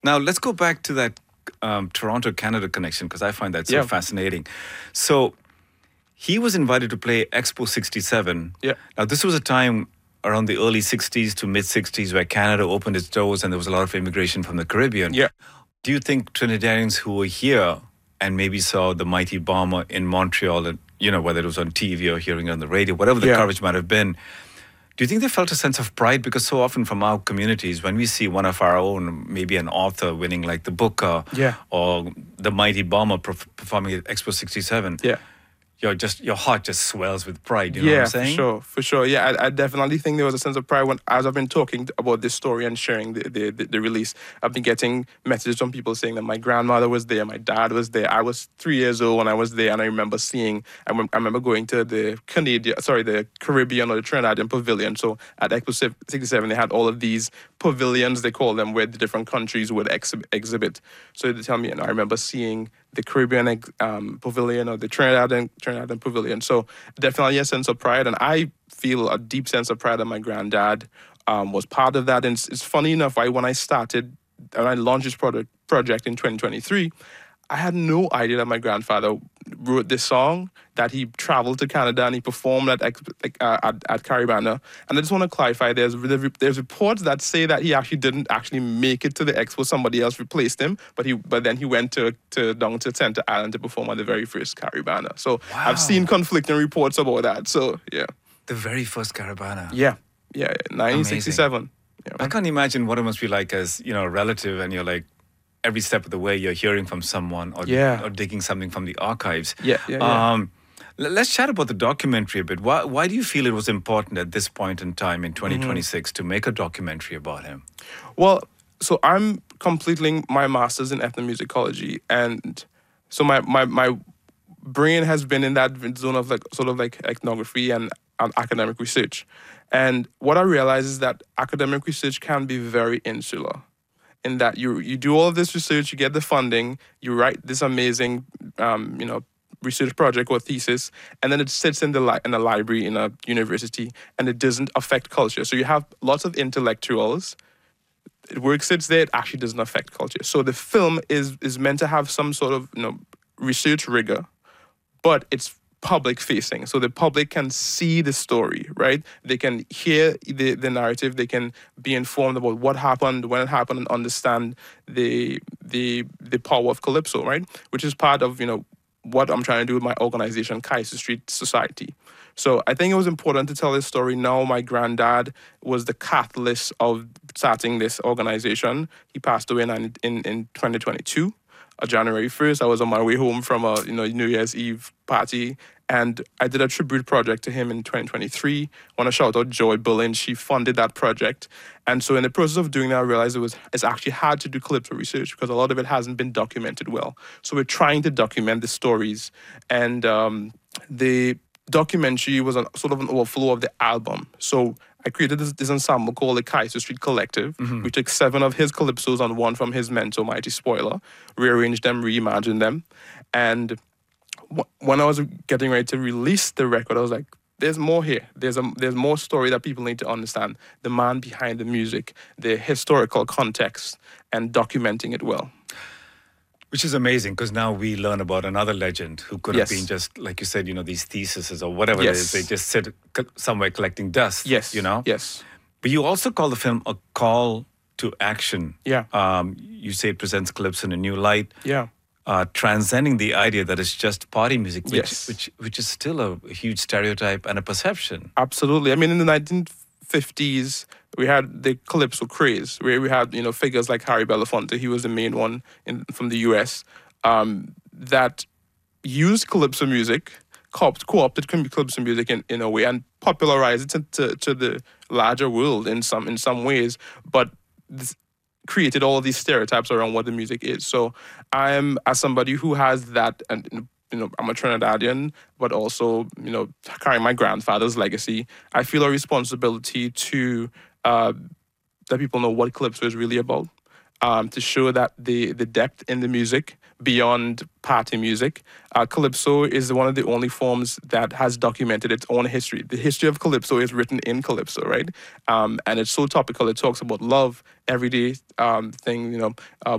Now, let's go back to that Toronto Canada connection because I find that so Yeah, fascinating. So, he was invited to play Expo 67. yeah, Now, this was a time around the early 60s to mid 60s where Canada opened its doors and there was a lot of immigration from the Caribbean. yeah. Do you think Trinidadians who were here and maybe saw the mighty bomber in Montreal, and whether it was on TV or hearing it on the radio, whatever the Yeah. coverage might have been, do you think they felt a sense of pride? Because so often from our communities, when we see one of our own, maybe an author winning like the Booker Yeah. or the mighty bomber performing at Expo 67, Yeah. your heart just swells with pride. You know what Yeah, I'm saying? for sure. Yeah, I definitely think there was a sense of pride when, as I've been talking about this story and sharing the release, I've been getting messages from people saying that my grandmother was there, my dad was there. I was 3 years old when I was there, and I remember seeing. I remember going to the Caribbean or the Trinidadian pavilion. So at Expo 67, they had all of these pavilions, they call them, where the different countries would exhibit. So they tell me, and I remember seeing the Caribbean pavilion or the Trinidadian pavilion. So definitely a sense of pride, and I feel a deep sense of pride that my granddad was part of that. And it's funny enough, when I launched this project in 2023, I had no idea that my grandfather wrote this song, that he traveled to Canada and he performed at Caribana. And I just want to clarify, there's reports that say that he actually didn't actually make it to the expo. Somebody else replaced him, but then he went to down to Center Island to perform at the very first Caribana. So I've seen Wow. conflicting reports about that. So yeah. The very first Caravana. Yeah. Yeah. Amazing. 1967. Yeah, I man. can't imagine what it must be like as, a relative and you're like, every step of the way you're hearing from someone or, Yeah. or digging something from the archives. Yeah. Let's chat about the documentary a bit. Why do you feel it was important at this point in time in 2026 to make a documentary about him? Well, so I'm completing my master's in ethnomusicology, and so my brain has been in that zone of like ethnography and academic research. And what I realize is that academic research can be very insular, in that you do all of this research, you get the funding, you write this amazing research project or thesis, and then it sits in in a library in a university, and it doesn't affect culture. So you have lots of intellectuals. Work sits there, it actually doesn't affect culture. So the film is meant to have some sort of research rigor, but it's public facing. So the public can see the story, right? They can hear the narrative, they can be informed about what happened, when it happened, and understand the power of Calypso, right? Which is part of, what I'm trying to do with my organization, Kaiser Street Society. So I think it was important to tell this story now. My granddad was the catalyst of starting this organization. He passed away in 2022. January 1st, I was on my way home from a New Year's Eve party, and I did a tribute project to him in 2023. I want to shout out Joy Berlin. She funded that project. And so in the process of doing that, I realized it's actually hard to do Calypso research because a lot of it hasn't been documented well. So we're trying to document the stories. And the documentary was sort of an overflow of the album. So I created this ensemble called the Kaiser Street Collective. We took 7 of his calypsos and 1 from his mentor, Mighty Spoiler, rearranged them, reimagined them. And when I was getting ready to release the record, I was like, there's more here. There's more story that people need to understand. The man behind the music, the historical context, and documenting it well. Which is amazing because now we learn about another legend who could have Yes. been just, like you said, these theses or whatever it Yes. is. They just sit somewhere collecting dust. Yes. You know? Yes. But you also call the film a call to action. Yeah. You say it presents Calypso in a new light. Yeah. Transcending the idea that it's just party music, Yes. which is still a huge stereotype and a perception. Absolutely. I mean, in the 1950s, we had the Calypso craze, where we had, figures like Harry Belafonte. He was the main one from the US, that used Calypso music, co-opted Calypso music in a way, and popularized it to the larger world in some ways, but created all these stereotypes around what the music is. So I'm, as somebody who has that, and I'm a Trinidadian, but also, carrying my grandfather's legacy, I feel a responsibility to let people know what Calypso is really about, to show that the depth in the music beyond party music. Calypso is one of the only forms that has documented its own history. The history of Calypso is written in Calypso, right? And it's so topical. It talks about love, everyday thing,